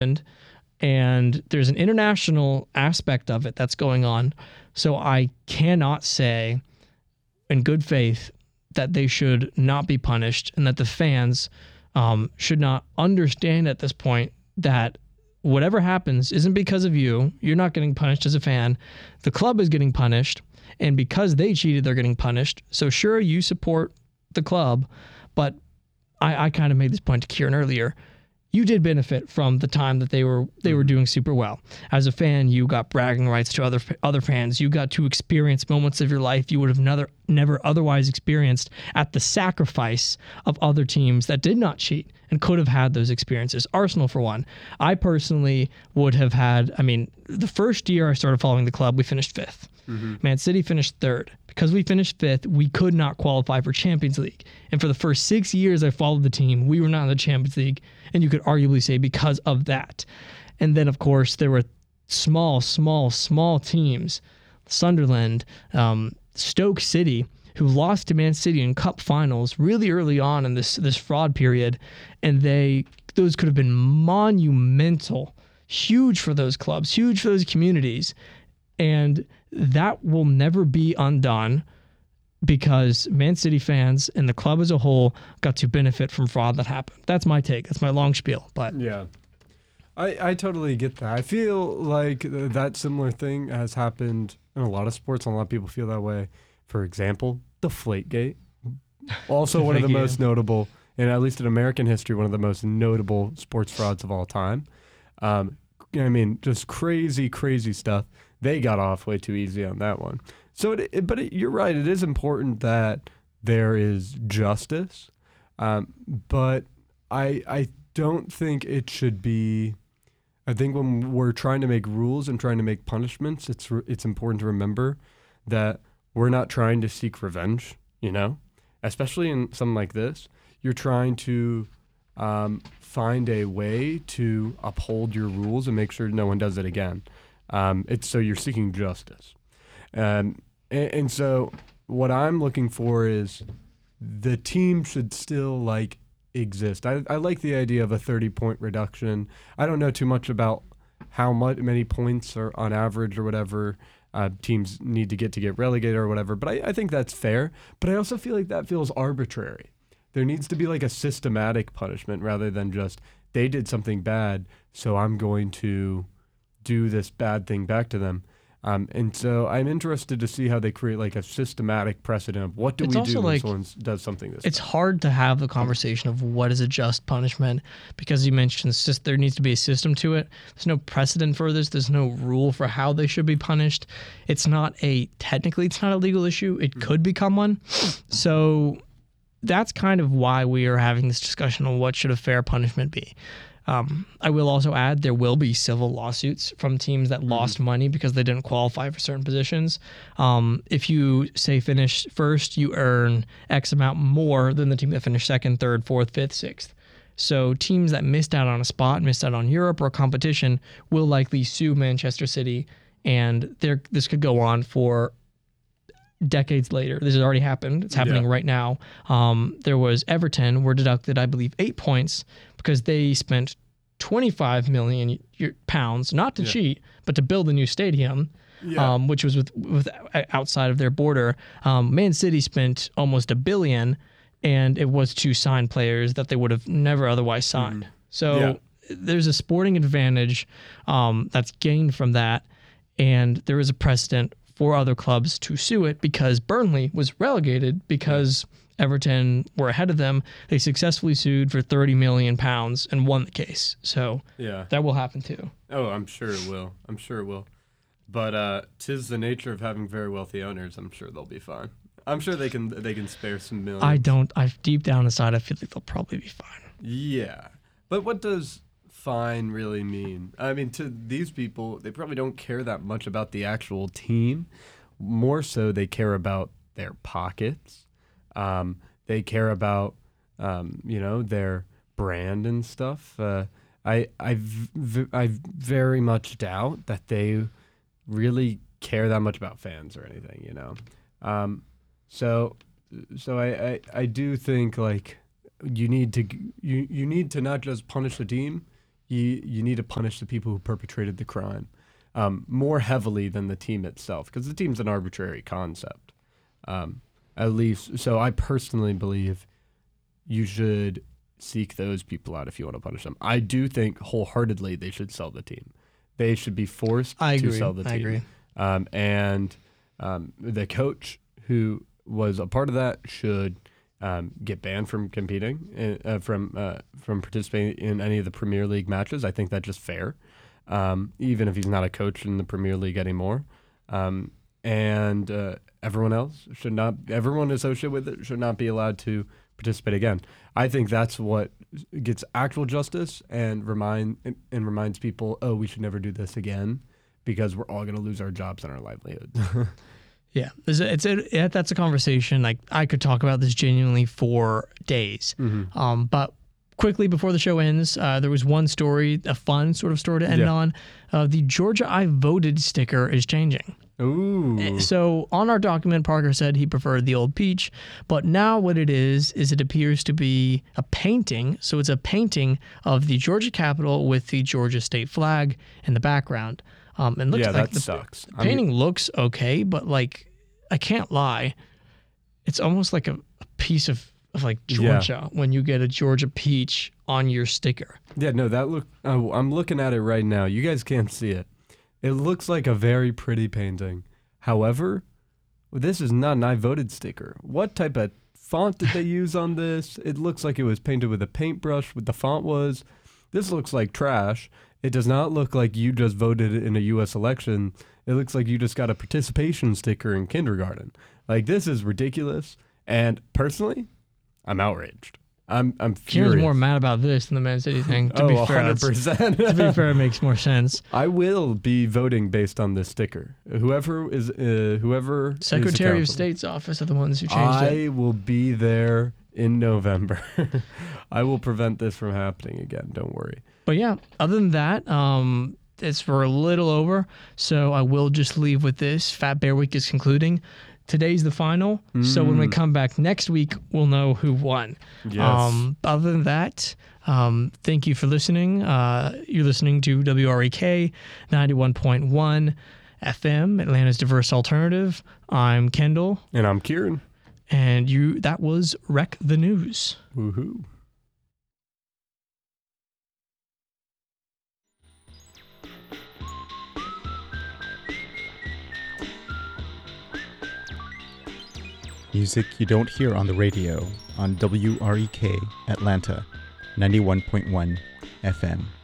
and there's an international aspect of it that's going on. So I cannot say in good faith that they should not be punished, and that the fans should not understand at this point that whatever happens isn't because of you. You're not getting punished as a fan. The club is getting punished, and because they cheated, they're getting punished. So sure, you support the club, but I kind of made this point to Kieran earlier. You did benefit from the time that they were doing super well. As a fan, you got bragging rights to other fans. You got to experience moments of your life you would have never otherwise experienced at the sacrifice of other teams that did not cheat and could have had those experiences. Arsenal, for one. I personally would have had, the first year I started following the club, we finished 5th. Mm-hmm. Man City finished 3rd. Because we finished 5th, we could not qualify for Champions League. And for the first 6 years I followed the team, we were not in the Champions League. And you could arguably say because of that. And then, of course, there were small teams, Sunderland, Stoke City, who lost to Man City in cup finals really early on in this fraud period. And those could have been monumental, huge for those clubs, huge for those communities. And that will never be undone because Man City fans and the club as a whole got to benefit from fraud that happened. That's my take. That's my long spiel. But yeah, I totally get that. I feel like that similar thing has happened in a lot of sports, and a lot of people feel that way. For example, Deflategate. Also one of the most notable, and at least in American history, one of the most notable sports frauds of all time. Just crazy stuff. They got off way too easy on that one. So, you're right. It is important that there is justice, but I don't think it should be. I think when we're trying to make rules and trying to make punishments, it's important to remember that we're not trying to seek revenge. Especially in something like this, you're trying to find a way to uphold your rules and make sure no one does it again. So you're seeking justice. And so what I'm looking for is the team should still exist. I like the idea of a 30-point reduction. I don't know too much about how many points are on average or whatever teams need to get relegated or whatever, but I think that's fair. But I also feel like that feels arbitrary. There needs to be a systematic punishment rather than just they did something bad, so I'm going to do this bad thing back to them. And so I'm interested to see how they create a systematic precedent of what do we do when someone does something this It's bad. hard to have the conversation of what is a just punishment because you mentioned there needs to be a system to it. There's no precedent for this. There's no rule for how they should be punished. Technically it's not a legal issue. It could become one. So that's kind of why we are having this discussion on what should a fair punishment be. I will also add there will be civil lawsuits from teams that lost money because they didn't qualify for certain positions. If you say finish first, you earn X amount more than the team that finished second, third, fourth, fifth, sixth. So teams that missed out on a spot, missed out on Europe or a competition will likely sue Manchester City, and this could go on for decades later. This has already happened. It's happening right now. There was Everton were deducted, I believe, 8 points because they spent 25 million pounds, not to cheat, but to build a new stadium, which was with outside of their border. Man City spent almost $1 billion, and it was to sign players that they would have never otherwise signed. So there's a sporting advantage that's gained from that, and there is a precedent for other clubs to sue it because Burnley was relegated because Everton were ahead of them. They successfully sued for £30 million and won the case. So that will happen too. Oh, I'm sure it will. But 'tis the nature of having very wealthy owners. I'm sure they'll be fine. I'm sure they can spare some millions. Deep down inside, I feel like they'll probably be fine. Yeah. But what does fine really mean? I mean, to these people, they probably don't care that much about the actual team. More so, they care about their pockets. They care about, their brand and stuff. I very much doubt that they really care that much about fans or anything, So I do think you need to not just punish the team. you need to punish the people who perpetrated the crime more heavily than the team itself, because the team's an arbitrary concept. At least, so I personally believe you should seek those people out if you want to punish them. I do think wholeheartedly they should sell the team. They should be forced to sell the team. I agree. And the coach who was a part of that should get banned from competing, from participating in any of the Premier League matches. I think that's just fair, even if he's not a coach in the Premier League anymore. And everyone else should not. Everyone associated with it should not be allowed to participate again. I think that's what gets actual justice and reminds people, oh, we should never do this again, because we're all going to lose our jobs and our livelihood. Yeah, that's a conversation. Like, I could talk about this genuinely for days. Mm-hmm. But quickly before the show ends, there was one story, a fun sort of story to end on. The Georgia I Voted sticker is changing. Ooh. So on our document, Parker said he preferred the old peach, but now what it is it appears to be a painting. So it's a painting of the Georgia Capitol with the Georgia state flag in the background. And looks like that the sucks. painting looks okay, but like, I can't lie, it's almost like a piece of like Georgia when you get a Georgia peach on your sticker. Yeah, no, I'm looking at it right now. You guys can't see it. It looks like a very pretty painting. However, this is not an I Voted sticker. What type of font did they use on this? It looks like it was painted with a paintbrush, what the font was. This looks like trash. It does not look like you just voted in a U.S. election. It looks like you just got a participation sticker in kindergarten. Like, this is ridiculous. And personally, I'm outraged. I'm furious. Kieran's more mad about this than the Man City thing. To be fair, 100%. To be fair, it makes more sense. I will be voting based on this sticker. Whoever Secretary of State's office are the ones who changed it. I will be there in November. I will prevent this from happening again. Don't worry. But yeah, other than that, it's for a little over. So I will just leave with this. Fat Bear Week is concluding. Today's the final. So when we come back next week, we'll know who won. Yes. Other than that, thank you for listening. You're listening to WREK 91.1 FM, Atlanta's diverse alternative. I'm Kendall. And I'm Kieran. And that was Wreck the News. Woohoo. Music you don't hear on the radio on WREK Atlanta 91.1 FM.